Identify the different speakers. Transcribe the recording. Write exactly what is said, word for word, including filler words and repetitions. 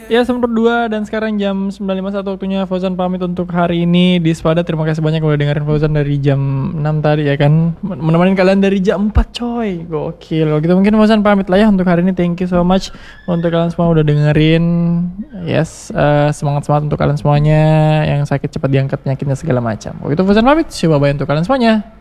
Speaker 1: Ya semester dua dan sekarang jam sembilan lewat lima puluh satu waktunya Fauzan pamit untuk hari ini di Spada. Terima kasih banyak udah dengerin Fauzan dari jam enam tadi ya kan. Menemani kalian dari jam empat coy. Gokil. Kalau gitu mungkin Fauzan pamit lah ya untuk hari ini. Thank you so much untuk kalian semua udah dengerin. Yes, uh, semangat-semangat untuk kalian semuanya yang sakit cepat diangkat penyakitnya segala macam. Kalau gitu Fauzan pamit. Bye bye untuk kalian semuanya.